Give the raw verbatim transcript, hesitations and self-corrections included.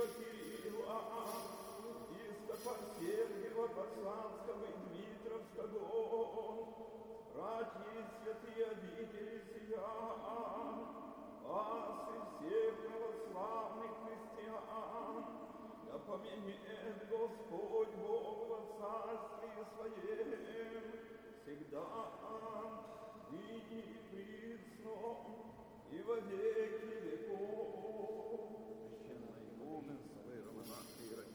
Кирилла, епископа Сергиева Посадского и Дмитровского, братья святые обители сия, вас и всех православных христиан, да поменет Господь Бог во царстве Своем, всегда, ныне и присно, и во веки веков.